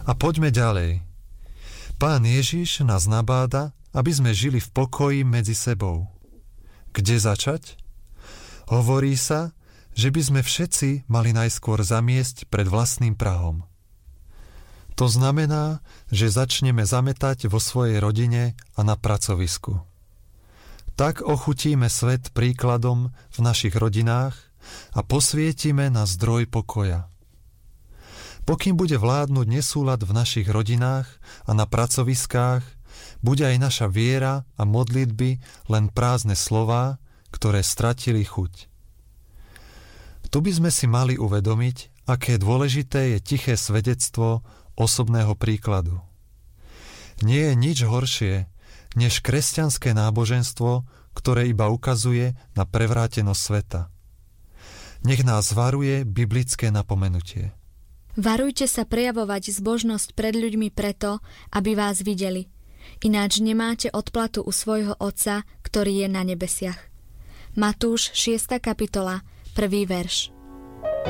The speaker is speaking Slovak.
A poďme ďalej. Pán Ježiš nás nabáda, aby sme žili v pokoji medzi sebou. Kde začať? Hovorí sa, že by sme všetci mali najskôr zamiesť pred vlastným prahom. To znamená, že začneme zametať vo svojej rodine a na pracovisku. Tak ochutíme svet príkladom v našich rodinách a posvietime na zdroj pokoja. Pokým bude vládnuť nesúlad v našich rodinách a na pracoviskách, bude aj naša viera a modlitby len prázdne slová, ktoré stratili chuť. Tu by sme si mali uvedomiť, aké dôležité je tiché svedectvo osobného príkladu. Nie je nič horšie, než kresťanské náboženstvo, ktoré iba ukazuje na prevrátenosť sveta. Nech nás varuje biblické napomenutie. Varujte sa prejavovať zbožnosť pred ľuďmi preto, aby vás videli. Ináč nemáte odplatu u svojho Otca, ktorý je na nebesiach. Matúš 6. kapitola, 1. verš.